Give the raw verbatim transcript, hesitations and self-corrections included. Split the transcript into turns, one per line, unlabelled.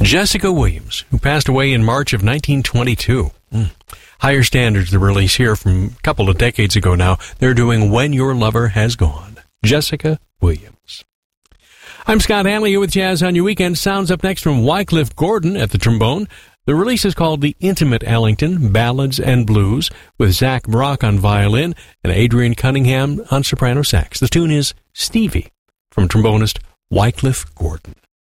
Jessica Williams, who passed away in March of nineteen twenty-two. Mm. Higher Standards, the release here from a couple of decades ago now. They're doing When Your Lover Has Gone. Jessica Williams. I'm Scott Hanley with Jazz on Your Weekend. Sounds up next from Wycliffe Gordon at the trombone. The release is called The Intimate Ellington, Ballads and Blues, with Zach Brock on violin and Adrian Cunningham on soprano sax. The tune is Stevie, from trombonist Wycliffe Gordon.